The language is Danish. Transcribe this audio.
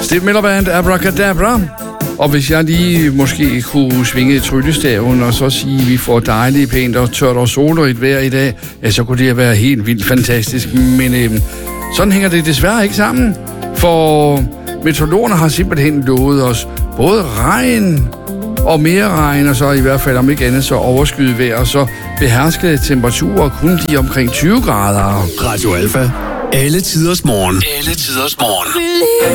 Steve Miller Band, Abracadabra. Og hvis jeg lige måske kunne svinge tryllestaven og så sige, at vi får dejligt, pænt og tørt og solrigt vejr i dag, ja, så kunne det være helt vildt fantastisk. Men sådan hænger det desværre ikke sammen, for meteorologerne har simpelthen lovet os både regn og mere regn, og så i hvert fald om ikke andet så overskyet vejr, og så beherskede temperaturer kun de omkring 20 grader. Radio Alfa. Alle tiders morgen. Alle tiders morgen.